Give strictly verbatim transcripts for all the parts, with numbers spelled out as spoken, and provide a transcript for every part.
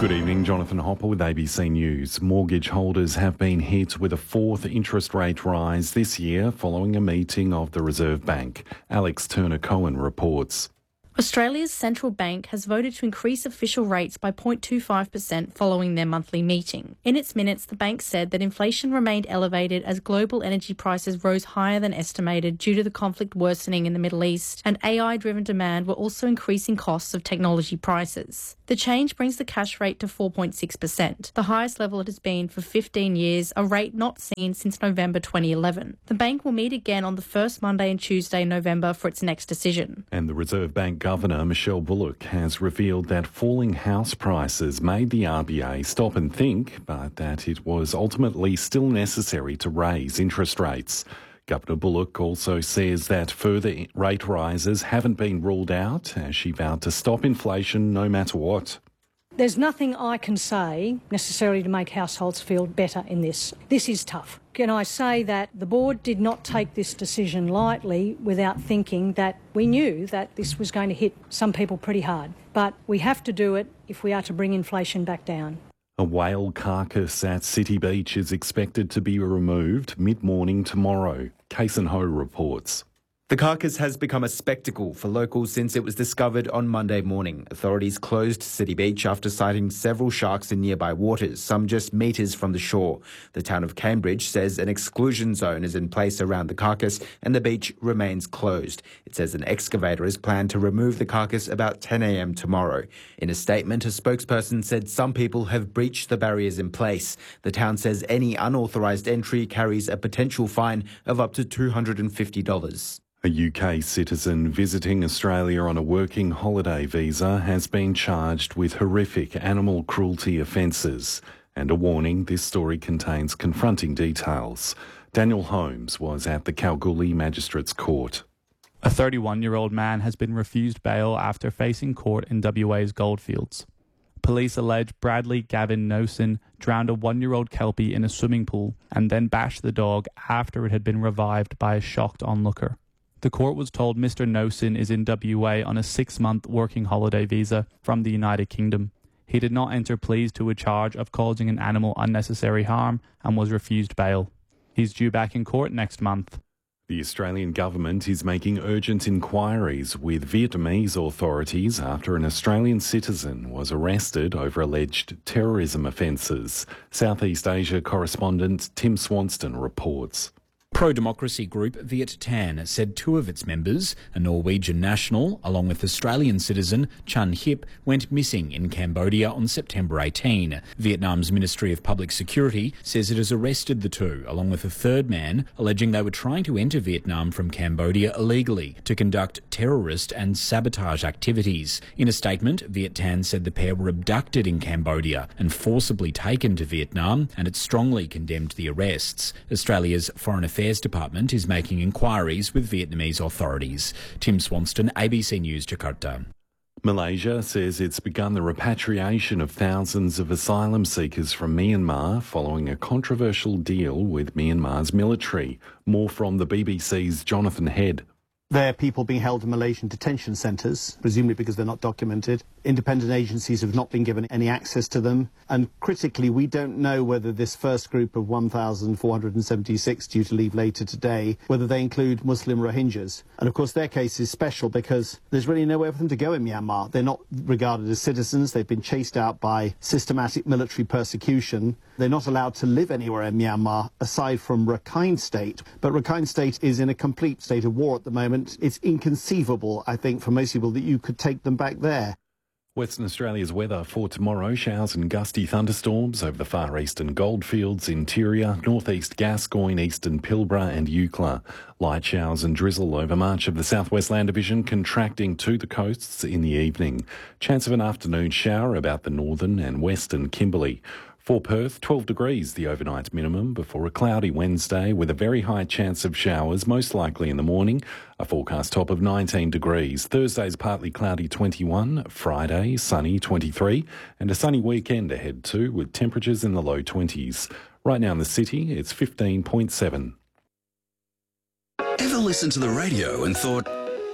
Good evening, Jonathan Hopper with A B C News. Mortgage holders have been hit with a fourth interest rate rise this year following a meeting of the Reserve Bank. Alex Turner-Cohen reports. Australia's central bank has voted to increase official rates by zero point two five percent following their monthly meeting. In its minutes, the bank said that inflation remained elevated as global energy prices rose higher than estimated due to the conflict worsening in the Middle East, and A I-driven demand were also increasing costs of technology prices. The change brings the cash rate to four point six percent, the highest level it has been for fifteen years, a rate not seen since November twenty eleven. The bank will meet again on the first Monday and Tuesday in November for its next decision. And the Reserve Bank Governor Michelle Bullock has revealed that falling house prices made the R B A stop and think, but that it was ultimately still necessary to raise interest rates. Governor Bullock also says that further rate rises haven't been ruled out, as she vowed to stop inflation no matter what. There's nothing I can say necessarily to make households feel better in this. This is tough. Can I say that the board did not take this decision lightly without thinking that we knew that this was going to hit some people pretty hard. But we have to do it if we are to bring inflation back down. A whale carcass at City Beach is expected to be removed mid-morning tomorrow. Kason Ho reports. The carcass has become a spectacle for locals since it was discovered on Monday morning. Authorities closed City Beach after sighting several sharks in nearby waters, some just metres from the shore. The town of Cambridge says an exclusion zone is in place around the carcass and the beach remains closed. It says an excavator is planned to remove the carcass about ten a.m. tomorrow. In a statement, a spokesperson said some people have breached the barriers in place. The town says any unauthorised entry carries a potential fine of up to two hundred fifty dollars. A U K citizen visiting Australia on a working holiday visa has been charged with horrific animal cruelty offences. And a warning, this story contains confronting details. Daniel Holmes was at the Kalgoorlie Magistrates Court. A thirty-one-year-old man has been refused bail after facing court in W A's Goldfields. Police allege Bradley Gavin Nosen drowned a one-year-old kelpie in a swimming pool and then bashed the dog after it had been revived by a shocked onlooker. The court was told Mister Nosen is in W A on a six-month working holiday visa from the United Kingdom. He did not enter pleas to a charge of causing an animal unnecessary harm and was refused bail. He's due back in court next month. The Australian government is making urgent inquiries with Vietnamese authorities after an Australian citizen was arrested over alleged terrorism offences. Southeast Asia correspondent Tim Swanston reports. Pro-democracy group Viet Thanh said two of its members, a Norwegian national along with Australian citizen Chan Hip, went missing in Cambodia on September eighteenth. Vietnam's Ministry of Public Security says it has arrested the two along with a third man, alleging they were trying to enter Vietnam from Cambodia illegally to conduct terrorist and sabotage activities. In a statement, Viet Thanh said the pair were abducted in Cambodia and forcibly taken to Vietnam, and it strongly condemned the arrests. Australia's Foreign Affairs Department is making inquiries with Vietnamese authorities. Tim Swanston, A B C News, Jakarta. Malaysia says it's begun the repatriation of thousands of asylum seekers from Myanmar following a controversial deal with Myanmar's military. More from the B B C's Jonathan Head. There are people being held in Malaysian detention centres, presumably because they're not documented. Independent agencies have not been given any access to them. And critically, we don't know whether this first group of one thousand four hundred seventy-six due to leave later today, whether they include Muslim Rohingyas. And of course, their case is special because there's really nowhere for them to go in Myanmar. They're not regarded as citizens. They've been chased out by systematic military persecution. They're not allowed to live anywhere in Myanmar aside from Rakhine State. But Rakhine State is in a complete state of war at the moment. It's inconceivable, I think, for most people that you could take them back there. Western Australia's weather for tomorrow: showers and gusty thunderstorms over the far eastern Goldfields, interior, northeast Gascoyne, eastern Pilbara and Eucla. Light showers and drizzle over much of the southwest land division, contracting to the coasts in the evening. Chance of an afternoon shower about the northern and western Kimberley. For Perth, twelve degrees the overnight minimum before a cloudy Wednesday with a very high chance of showers, most likely in the morning. A forecast top of nineteen degrees. Thursday's partly cloudy, twenty-one. Friday, sunny, twenty-three. And a sunny weekend ahead too, with temperatures in the low twenties. Right now in the city, it's fifteen point seven. Ever listened to the radio and thought,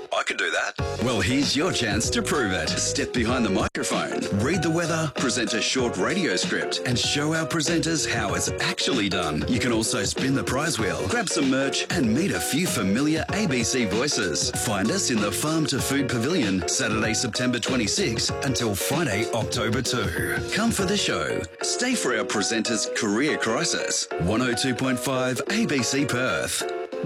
I could do that. Well, here's your chance to prove it. Step behind the microphone, read the weather, present a short radio script, and show our presenters how it's actually done. You can also spin the prize wheel, grab some merch, and meet a few familiar A B C voices. Find us in the Farm to Food Pavilion, Saturday, September twenty-sixth until Friday, October second. Come for the show. Stay for our presenters' career crisis. one oh two point five A B C Perth.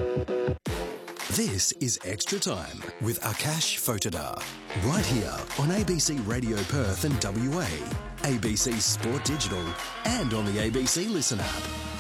This is Extra Time with Akash Photodar, right here on A B C Radio Perth and W A, A B C Sport Digital, and on the A B C Listen app.